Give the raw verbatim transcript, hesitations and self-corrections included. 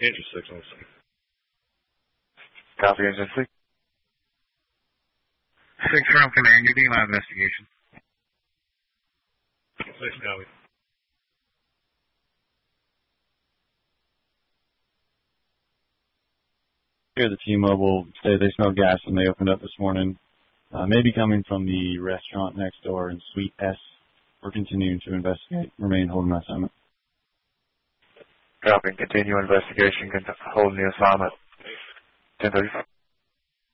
Engine six on scene. Copy, Engine six. Six from command, you're doing live investigation. Six, copy. Here the T-Mobile say they smelled gas when they opened up this morning. Uh, maybe coming from the restaurant next door in Suite S. We're continuing to investigate. Remain holding my assignment. Copy. Continue investigation. Holding the assignment. ten thirty-five.